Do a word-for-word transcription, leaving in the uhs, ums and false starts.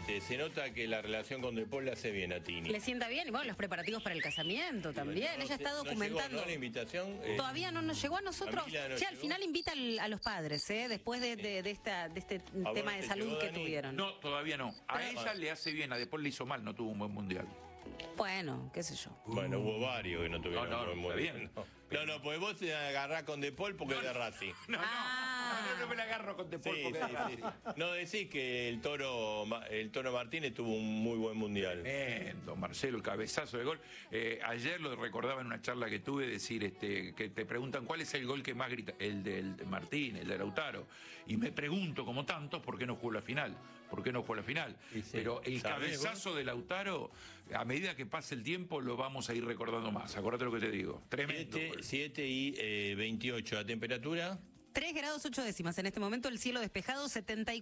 este, se nota que la relación con De Paul le hace bien a Tini. Le sienta bien, y bueno, los preparativos para el casamiento también. No, Ella está no documentando. Llegó, ¿no? La invitación. Eh, Todavía no nos llegó a nosotros. Camila no Che, al llegó. final invita al, a los padres, ¿eh? Después de, de, de, esta, de este ¿A tema vos de te salud llegó, que Dani? tuvieron. No, todavía no. A Pero- ella le hace bien, a De Paul le hizo mal, no tuvo un buen mundial. Bueno, qué sé yo. Bueno, hubo varios que no tuvieron No, no, buen está mundial. bien. No, no, no, pues vos te agarrás con De Paul porque es de Racing. No, no, Ah. no, no me la agarro con De Paul Sí, porque sí, sí. No decís que el Toro, el Toro Martínez tuvo un muy buen mundial. Tremendo, Marcelo, el cabezazo de gol. Eh, ayer lo recordaba en una charla que tuve, decir, este, que te preguntan cuál es el gol que más grita, el del de Martín, el de Lautaro. Y me pregunto, como tantos, ¿por qué no jugó la final? ¿Por qué no jugó la final? Y sí. Pero el ¿Sabés cabezazo vos? de Lautaro, a medida que pase el tiempo, lo vamos a ir recordando más. Acordate lo que te digo. Tremendo. siete y eh, veintiocho, la temperatura. tres grados ocho décimas en este momento, el cielo despejado, setenta y